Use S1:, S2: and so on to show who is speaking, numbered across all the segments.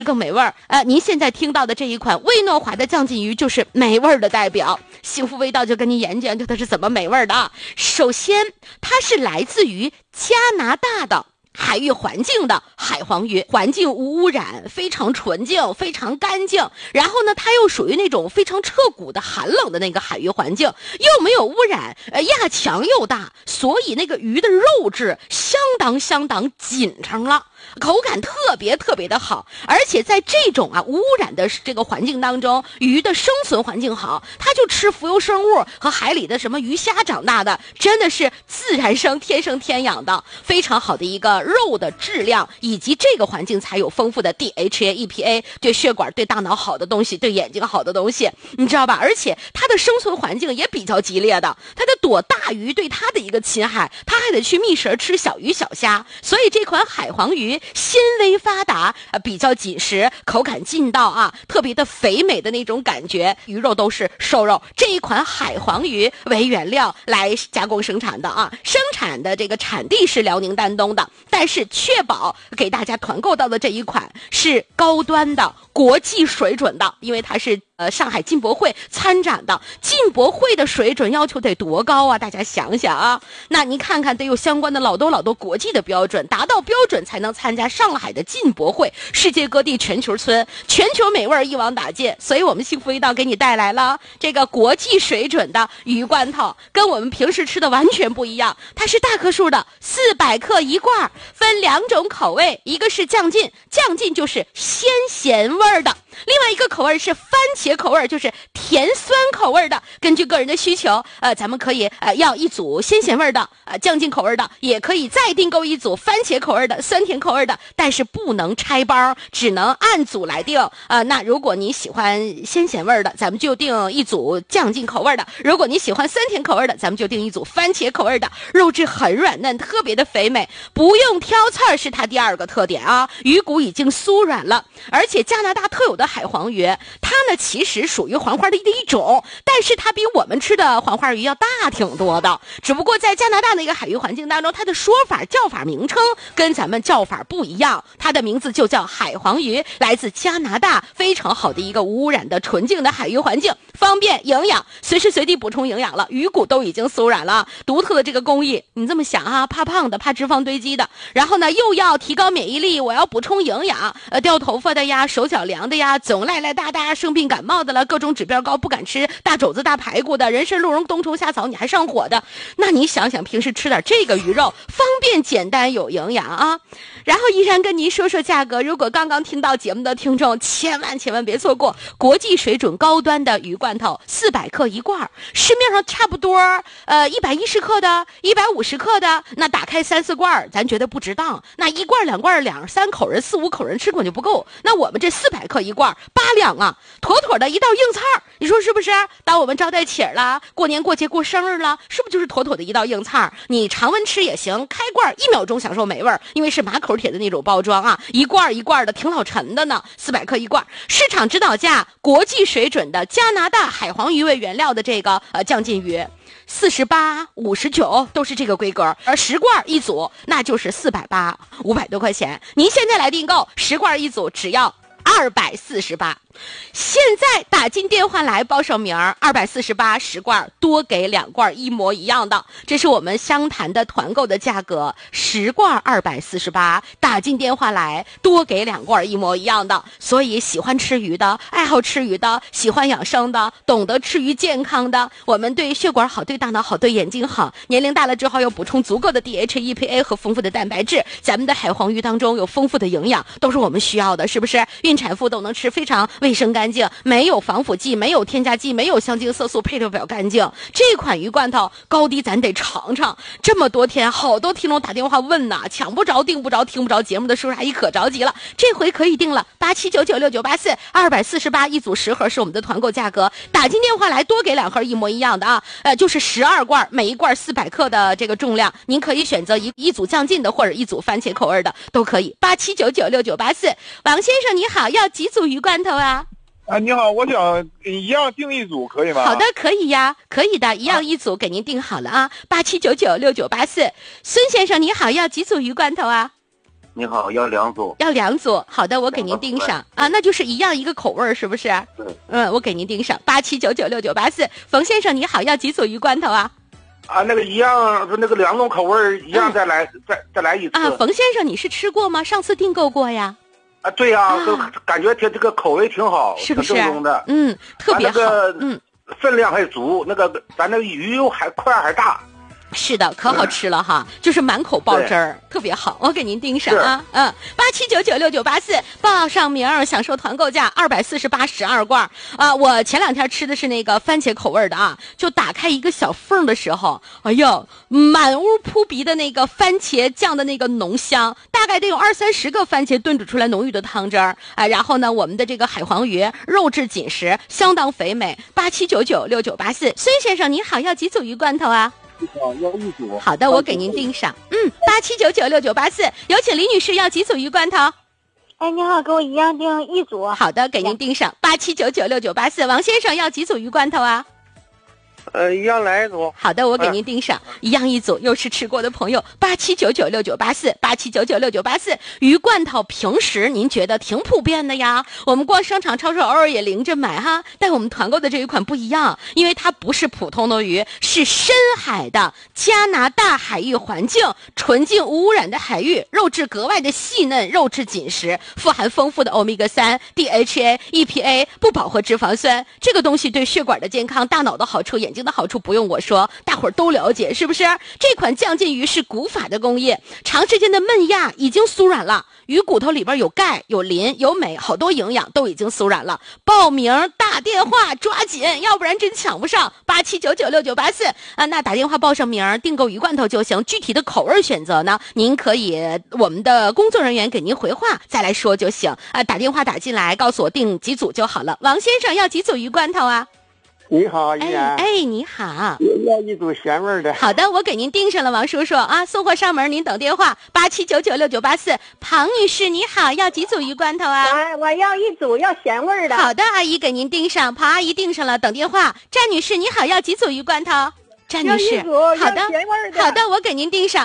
S1: 更美味儿。您现在听到的这一款薇诺华的酱鲫鱼就是美味的代表。幸福味道就跟你研究它是怎么美味的啊。首先，它是来自于加拿大的海域环境的海黄鱼，环境无污染，非常纯净，非常干净。然后呢，它又属于那种非常彻骨的寒冷的那个海域环境，又没有污染，压强又大，所以那个鱼的肉质相当紧诚了。口感特别的好，而且在这种无污染的这个环境当中，鱼的生存环境好，它就吃浮游生物和海里的什么鱼虾长大的，真的是自然生天养的，非常好的一个肉的质量，以及这个环境才有丰富的 DHA、EPA， 对血管对大脑好的东西，对眼睛好的东西，你知道吧？而且它的生存环境也比较激烈的，它得躲大鱼对它的一个侵害，它还得去觅食吃小鱼小虾，所以这款海黄鱼纤维发达，比较紧实，口感劲道啊，特别的肥美的那种感觉，鱼肉都是瘦肉。这一款海黄鱼为原料来加工生产的啊，生产的这个产地是辽宁丹东的，但是确保给大家团购到的这一款是高端的、国际水准的，因为它是上海进博会参展的，进博会的水准要求得多高啊？大家想想啊，那您看看得有相关的老多国际的标准，达到标准才能参加上海的进博会，世界各地全球村，全球美味一网打尽。所以我们幸福一道给你带来了这个国际水准的鱼罐头，跟我们平时吃的完全不一样，它是大颗数的，400克一罐，分2种口味，一个是酱鲫就是鲜咸味的，另外一个口味是番茄口味，就是甜酸口味的。根据个人的需求，咱们可以要一组鲜咸味的，酱鲫口味的，也可以再订购一组番茄口味的、酸甜口味的，但是不能拆包，只能按组来订。那如果你喜欢鲜咸味的，咱们就订一组酱鲫口味的；如果你喜欢酸甜口味的，咱们就订一组番茄口味的。肉质很软嫩，特别的肥美，不用挑刺儿是它第二个特点啊。鱼骨已经酥软了，而且加拿大特有的海黄鱼，它呢其实属于黄花鱼的一种，但是它比我们吃的黄花鱼要大挺多的，只不过在加拿大那个海域环境当中，它的说法叫法名称跟咱们叫法不一样，它的名字就叫海黄鱼，来自加拿大，非常好的一个无污染的纯净的海域环境，方便营养，随时随地补充营养了，鱼骨都已经酥软了，独特的这个工艺，你这么想啊，怕胖的，怕脂肪堆积的，然后呢又要提高免疫力，我要补充营养，掉头发的呀，手脚凉的呀，总赖大生病感冒的了，各种指标高不敢吃大肘子大排骨的，人参鹿茸冬虫夏草你还上火的，那你想想平时吃点这个鱼肉，方便简单有营养啊。然后依然跟您说说价格，如果刚刚听到节目的听众，千万别错过国际水准高端的鱼罐头，400克一罐，市面上差不多110克的、150克的，那打开3-4罐咱觉得不值当，那1罐2罐2-3口人4-5口人吃根本就不够，那我们这400克一罐8两啊，妥妥的一道硬菜，你说是不是？当我们招待起儿了，过年过节过生日了，是不是就是妥妥的一道硬菜？你常温吃也行，开罐1秒钟享受美味，因为是马口铁的那种包装啊，一罐一罐的挺老沉的呢，400克一罐，市场指导价国际水准的加拿大海黄鱼为原料的这个酱鲫鱼，48、59都是这个规格，而10罐一组那就是480、500多块钱。您现在来订购10罐一组，只要248。现在打进电话来报上名，24810罐，多给2罐一模一样的，这是我们湘潭的团购的价格，10罐248，打进电话来多给2罐一模一样的。所以喜欢吃鱼的，爱好吃鱼的，喜欢养生的，懂得吃鱼健康的，我们对血管好，对大脑好，对眼睛好，年龄大了之后要补充足够的 DHA、EPA 和丰富的蛋白质，咱们的海黄鱼当中有丰富的营养，都是我们需要的，是不是？孕产妇都能吃，非常卫生干净，没有防腐剂，没有添加剂，没有香精色素，配料表干净。这款鱼罐头高低咱得尝尝。这么多天，好多听众打电话问呐，抢不着，订不着，听不着节目的叔叔阿姨可着急了。这回可以定了，87996984，248一组10盒是我们的团购价格。打进电话来多给2盒一模一样的啊，就是12罐，每一罐400克的这个重量，您可以选择一组酱鲫的或者一组番茄口味的都可以。87996984，王先生你好，要几组鱼罐头啊？
S2: 你好，我想一样订一组可以吗？
S1: 好的，可以呀，可以的，一样一组给您订好了啊，87996984。孙先生你好，要几组鱼罐头啊？
S3: 你好，要2组。
S1: 要2组，好的，我给您订上啊，那就是一样一个口味儿，是不是？
S3: 对。
S1: 我给您订上87996984。冯先生你好，要几组鱼罐头啊？
S3: 那个一样，那个2种口味一样，再来一次。
S1: 冯先生你是吃过吗？上次订购过呀？
S3: 对呀，都感觉这个口味挺好，
S1: 是不是？
S3: 挺正宗的。
S1: 特别好。
S3: 分量还足，那个咱那个鱼又还块还大。
S1: 是的，可好吃了哈，就是满口爆汁儿，特别好。我给您订上啊，87996984，报上名儿享受团购价24812罐啊！我前2天吃的是那个番茄口味的啊，就打开一个小缝的时候，哎呦，满屋扑鼻的那个番茄酱的那个浓香，大概得有20-30个番茄炖煮出来浓郁的汤汁儿啊。然后呢，我们的这个海黄鱼肉质紧实，相当肥美。87996984，孙先生您好，要几组鱼罐头啊？
S3: 要1组。
S1: 好的，我给您订上。87996984，有请李女士，要几组鱼罐头？
S4: 你好，给我一样订1组。
S1: 好的，给您订上。87996984，王先生要几组鱼罐头啊？
S3: 一样来1组。
S1: 好的，我给您订上，一样1组。又是吃过的朋友，87996984，87996984。鱼罐头平时您觉得挺普遍的呀，我们逛商场超市偶尔也拎着买哈。但我们团购的这一款不一样，因为它不是普通的鱼，是深海的加拿大海域环境，纯净无污染的海域，肉质格外的细嫩，肉质紧实，富含丰富的欧米伽3、DHA、EPA， 不饱和脂肪酸。这个东西对血管的健康、大脑的好处、眼睛的好处不用我说，大伙儿都了解，是不是？这款酱鲫鱼是古法的工艺，长时间的焖压已经酥软了，鱼骨头里边有钙、有磷、有镁，好多营养都已经酥软了。报名打电话抓紧，要不然真抢不上。87996984啊，那打电话报上名订购鱼罐头就行。具体的口味选择呢，您可以我们的工作人员给您回话再来说就行啊。打电话打进来告诉我订几组就好了。王先生要几组鱼罐头啊？
S5: 你好，依然。
S1: 你好，
S5: 要1组咸味的。
S1: 好的，我给您订上了，王叔叔啊，送货上门，您等电话。87996984，庞女士你好，要几组鱼罐头啊？
S4: 我要1组，要咸味的。
S1: 好的，阿姨给您订上，庞阿姨订上了，等电话。战女士你好，要几组鱼罐头？战女士，好的，好的，我给您订上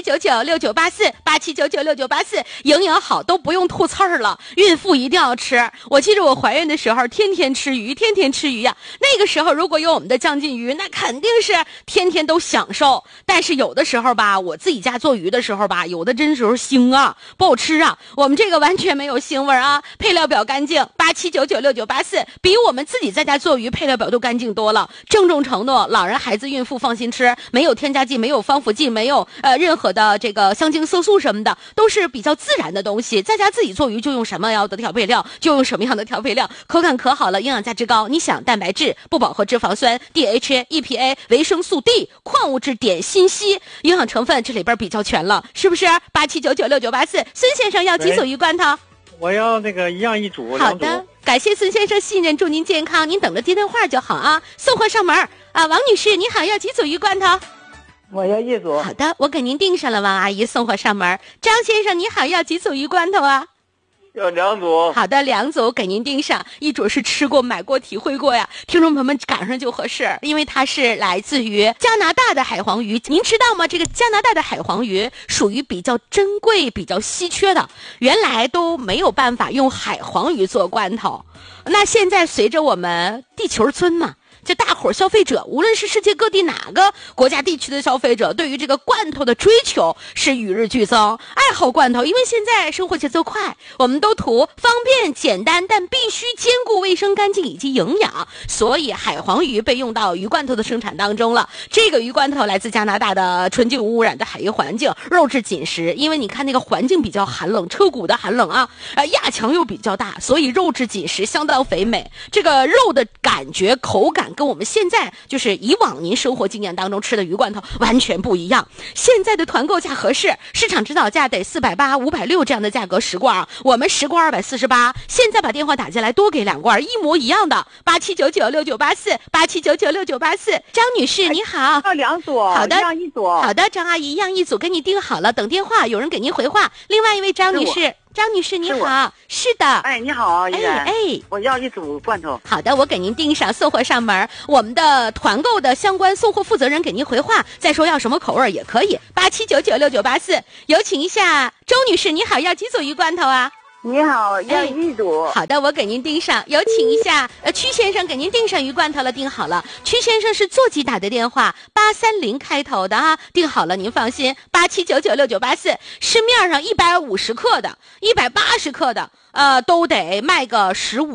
S1: 87996984，87996984，营养好都不用吐刺儿了，孕妇一定要吃。我记得我怀孕的时候，天天吃鱼呀。那个时候如果有我们的酱鲫鱼，那肯定是天天都享受。但是有的时候吧，我自己家做鱼的时候吧，有的真时候腥啊，不好吃啊。我们这个完全没有腥味啊，配料表干净。87996984，比我们自己在家做鱼配料表都干净多了，郑重承诺，老人、孩子、孕妇放心吃，没有添加剂，没有防腐剂，没有任何的这个香精色素什么的，都是比较自然的东西。在家自己做鱼就用什么样的调配料就用什么样的调配料，口感可好了，营养价值高。你想蛋白质、不饱和脂肪酸、DHA、EPA、维生素 D、矿物质碘、锌硒，营养成分这里边比较全了，是不是？87996984，孙先生要几组鱼罐头？
S5: 我要那个一样1组。
S1: 好的，感谢孙先生信任，祝您健康，您等着接电话就好啊。送货上门啊，王女士你好，要几组鱼罐头？
S4: 我要1组。
S1: 好的，我给您订上了，王阿姨送货上门。张先生你好，要几组鱼罐头啊？
S3: 要2组。
S1: 好的，2组给您订上。1组是吃过、买过、体会过呀，听众朋友们赶上就合适，因为它是来自于加拿大的海黄鱼。您知道吗？这个加拿大的海黄鱼属于比较珍贵、比较稀缺的，原来都没有办法用海黄鱼做罐头。那现在随着我们地球村嘛，这大伙消费者，无论是世界各地哪个国家地区的消费者，对于这个罐头的追求是与日俱增。爱好罐头，因为现在生活节奏快，我们都图方便简单，但必须兼顾卫生干净以及营养，所以海黄鱼被用到鱼罐头的生产当中了。这个鱼罐头来自加拿大的纯净无污染的海域环境，肉质紧实，因为你看那个环境比较寒冷，车骨的寒冷啊，压强又比较大，所以肉质紧实，相当肥美。这个肉的感觉、口感跟我们现在就是以往您生活经验当中吃的鱼罐头完全不一样。现在的团购价合适，市场指导价得480、560这样的价格10罐，我们10罐248。现在把电话打进来，多给2罐，一模一样的。87996984，87996984。张女士你好，
S4: 要2组。
S1: 好的，
S4: 一样1组。
S1: 好的，张阿姨一样1组给你订好了，等电话，有人给您回话。另外一位张女士， 张女士你
S6: 是
S1: 好，是的。
S6: 哎，你好，依然。
S1: 哎，
S6: 我要1组罐头。
S1: 好的，我给您订上，送货上门。我们的团购的相关送货负责人给您回话，再说要什么口味也可以。87996984，有请一下周女士，你好，要几组鱼罐头啊？
S4: 你好，要1组。
S1: 好的，我给您订上。有请一下曲先生，给您订上鱼罐头了，订好了。曲先生是座机打的电话，830开头的啊，订好了，您放心。87996984，市面上150克的、180克的，都得卖个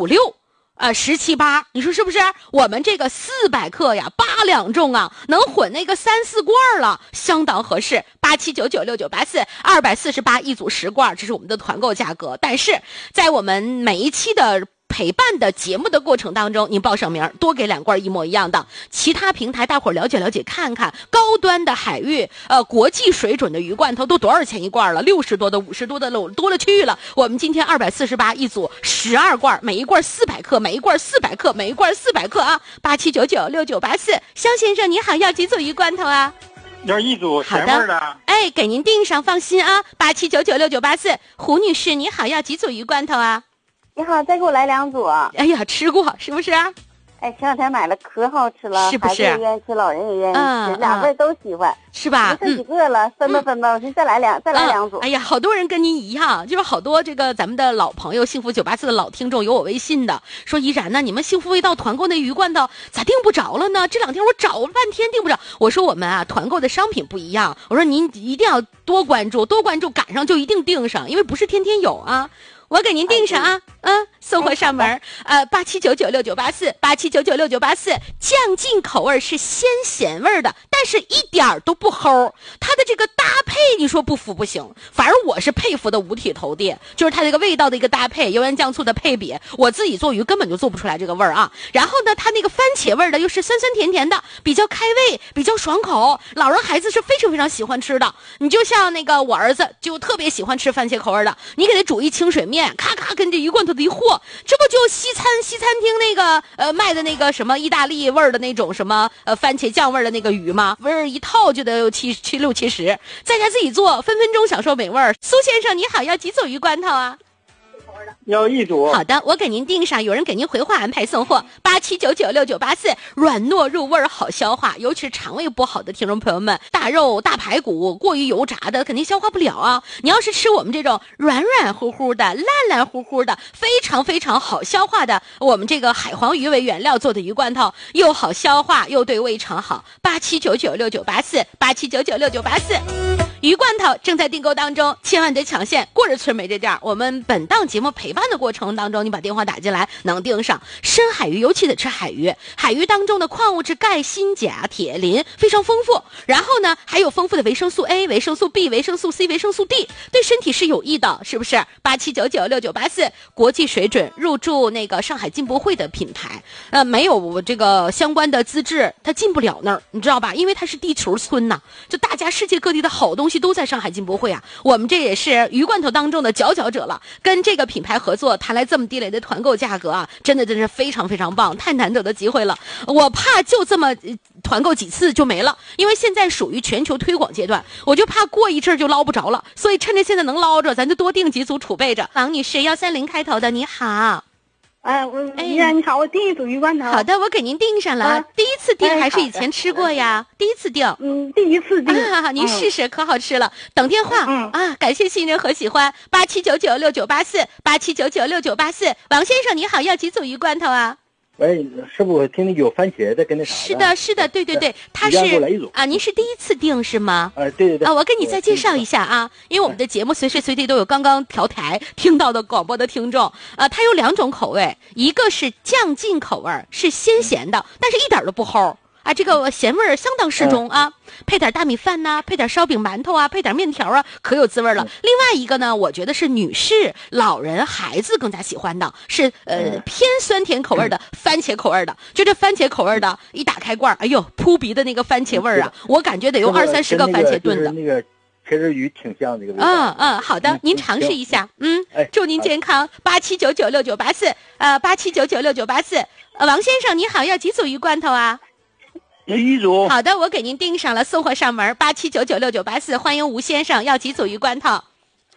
S1: 15、16。17、18，你说是不是？我们这个400克呀，8两重啊，能混那个3、4罐了，相当合适。87996984，248一组10罐，这是我们的团购价格。但是在我们每一期的陪伴的节目的过程当中，您报上名，多给2罐一模一样的。其他平台大伙儿了解了解看看，高端的海域，国际水准的鱼罐头都多少钱一罐了？60多的、50多的多了去了。我们今天248一组12罐，每一罐400克，每一罐400克，每一罐400克啊！87996984，肖先生你好，要几组鱼罐头啊？
S2: 要1组咸味的。
S1: 哎，给您订上，放心啊。87996984，胡女士你好，要几组鱼罐头啊？
S4: 你好，再给我来2组。
S1: 哎呀，吃过是不是？
S4: 哎，前2天买了，可好吃了，
S1: 是不是？
S4: 孩子也愿意吃，老人也愿意吃，2味都喜欢，
S1: 是吧？
S4: 剩几个了，分吧。我说再来2组。
S1: 哎呀，好多人跟您一样，就是好多这个咱们的老朋友，幸福984的老听众有我微信的，说依然呢，你们幸福味道团购那鱼罐头咋订不着了呢？这2天我找了半天订不着。我说我们啊，团购的商品不一样，我说您一定要多关注，赶上就一定订上，因为不是天天有啊。我给您订上啊，送货上门。87996984，87996984，酱进口味是鲜咸味的，但是一点都不齁。它的这个搭配，你说不服不行。反正我是佩服的五体投地，就是它这个味道的一个搭配，油盐酱醋的配比，我自己做鱼根本就做不出来这个味儿啊。然后呢，它那个番茄味的又是酸酸甜甜的，比较开胃，比较爽口，老人孩子是非常非常喜欢吃的。你就像那个我儿子就特别喜欢吃番茄口味的，你给他煮一清水面，咔咔跟这鱼罐头的一和，这不就西餐厅那个卖的那个什么意大利味儿的那种什么番茄酱味儿的那个鱼吗？味儿一套就得有6、70，在家自己做，分分钟享受美味儿。苏先生你好，要几组鱼罐头啊？
S5: 要1组。
S1: 好的，我给您订上，有人给您回话安排送货。87996984，软糯入味好消化，尤其是肠胃不好的听众朋友们，大肉大排骨过于油炸的肯定消化不了啊。你要是吃我们这种软软乎乎的、烂乎乎的，非常非常好消化的，我们这个海黄鱼为原料做的鱼罐头，又好消化又对胃肠好。87996984，87996984。鱼罐头正在订购当中，千万得抢线，过着村没这店。我们本档节目陪伴的过程当中，你把电话打进来能订上。深海鱼尤其得吃海鱼，海鱼当中的矿物质钙、锌、钾、铁、磷非常丰富，然后呢还有丰富的维生素 A、维生素 B、维生素 C、维生素 D， 对身体是有益的，是不是？87996984，国际水准，入驻那个上海进博会的品牌，没有这个相关的资质，它进不了那儿，你知道吧？因为它是地球村呐，就大家世界各地的好东西都在上海进博会啊。我们这也是鱼罐头当中的佼佼者了，跟这个品牌合作谈来这么低廉的团购价格啊，真的是非常非常棒，太难得的机会了。我怕就这么团购几次就没了，因为现在属于全球推广阶段，我就怕过一阵就捞不着了，所以趁着现在能捞着，咱就多订几组储备着。王女士130开头的，你好。
S4: 依然你好，我订1组鱼罐头。
S1: 好的，我给您订上了。第一次订还是以前吃过呀？第一次订。
S4: 第一次订。
S1: 您试试，可好吃了。等电话。感谢信任和喜欢。87996984，87996984。王先生你好，要几组鱼罐头啊？
S5: 喂，师傅，我听听有番茄的跟那啥的。
S1: 是的，对，他是您是第一次订是吗？
S5: 对。
S1: 我跟你再介绍一下啊，因为我们的节目随时随地都有刚刚调台听到的广播的听众，它有2种口味，一个是酱进口味，是鲜咸的，但是一点都不齁。这个咸味相当适中啊，配点大米饭呐，配点烧饼馒头啊，配点面条啊，可有滋味了。另外一个呢，我觉得是女士、老人、孩子更加喜欢的，是偏酸甜口味的番茄口味的。就这番茄口味的，一打开罐，哎呦，扑鼻的那个番茄味啊，我感觉得有20-30个番茄炖的。
S5: 那个茄汁鱼挺像这个味道。
S1: 好的，您尝试一下。祝您健康。87996984，87996984。王先生你好，要几组鱼罐头啊？
S5: 要1组。
S1: 好的，我给您订上了，送货上门。87996984，欢迎吴先生，要几组鱼罐头？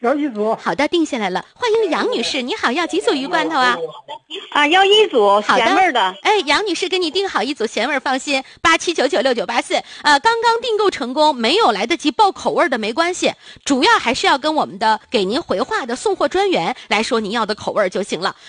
S5: 要一组。
S1: 好的，定下来了。欢迎杨女士，你好，要几组鱼罐头啊？
S4: 要一组咸味的。
S1: 哎，杨女士给你订好一组咸味，放心，87996984。刚刚订购成功，没有来得及报口味的没关系，主要还是要跟我们的给您回话的送货专员来说您要的口味就行了。